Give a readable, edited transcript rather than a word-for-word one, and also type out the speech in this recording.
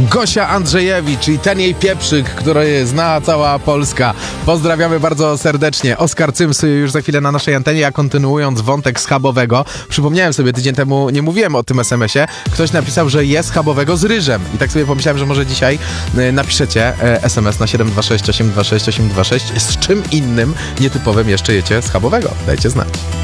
Gosia Andrzejewicz i ten jej pieprzyk, który zna cała Polska. Pozdrawiamy bardzo serdecznie. Oskar Cyms już za chwilę na naszej antenie, a kontynuując wątek schabowego, przypomniałem sobie, tydzień temu nie mówiłem o tym SMS-ie, ktoś napisał, że je schabowego z ryżem i tak sobie pomyślałem, że może dzisiaj napiszecie SMS na 726 826 826, z czym innym nietypowym jeszcze jecie schabowego. Dajcie znać.